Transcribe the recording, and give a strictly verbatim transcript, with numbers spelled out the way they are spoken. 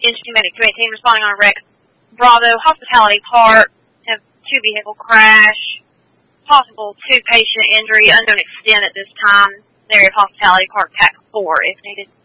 Industry Medic two eighteen responding on a wreck. Bravo, Hospitality Park, have two vehicle crash, possible two patient injury, unknown extent at this time. Area of Hospitality Park, T A C four if needed.